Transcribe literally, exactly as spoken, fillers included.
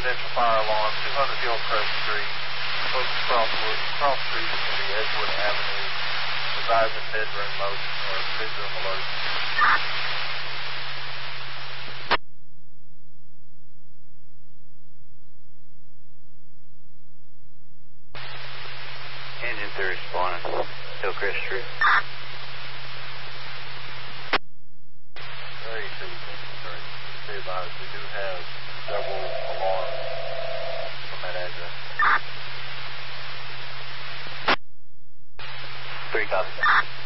residential fire alarm, two hundred Hillcrest Street, close to Crosswood, Cross Street to the Edgewood Avenue, advising bedroom motion or bedroom alert. Engine three responding, Hillcrest Street. Very easy, Engine three. Be advised, we do have several alarms from that address. Three copies.